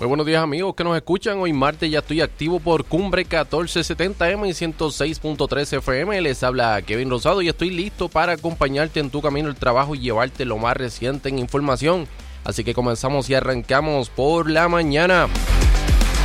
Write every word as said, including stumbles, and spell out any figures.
Muy buenos días amigos que nos escuchan. Hoy martes ya estoy activo por Cumbre catorce setenta eme y ciento seis punto tres efe eme. Les habla Kevin Rosado y estoy listo para acompañarte en tu camino al trabajo y llevarte lo más reciente en información. Así que comenzamos y arrancamos por la mañana.